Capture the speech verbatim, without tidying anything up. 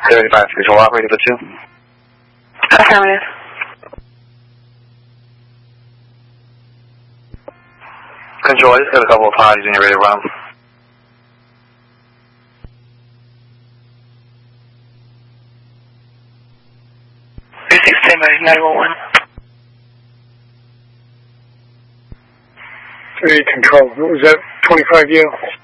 thirty-five, control operator for two. Affirmative. Control, I just got a couple of parties and you're ready to run. three six ten, nine one one. three control, what was that, twenty-five U?